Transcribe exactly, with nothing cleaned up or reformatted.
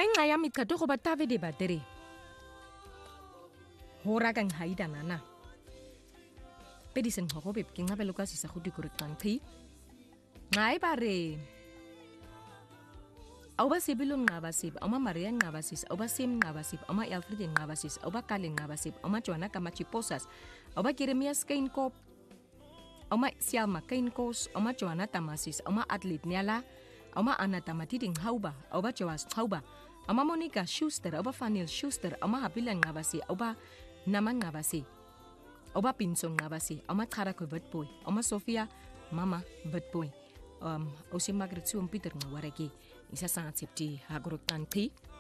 Ngayon nga yamit ka to ko ba tavi de bateri. Hora kang haida nana. Pedisen ko ko bib king nga peluka si sa kudi kurut kang ti. Ngay pare. Oba sibilun nga basib, oma Marian nga basis, oba Sim nga basib, oma Alfredin nga basis, oba Kalin nga basib, oma Joanna kamachiposas, oba Jeremias kain kop, oma Sialma kain kos, oma Joanna tamasis, oma Atlet niala, oma Anna tamatiding hauba, oba Joas hauba, oma Monica Schuster, oba Fanil Schuster, oma Habilan nga basi, oba Naman nga basi, oba Pinson nga basi, oma Tarakoy betboy, oma Sofia, mama betboy. Um, o si Margaret Suam Peter nga waragi isa sangat sipti haguruk tanti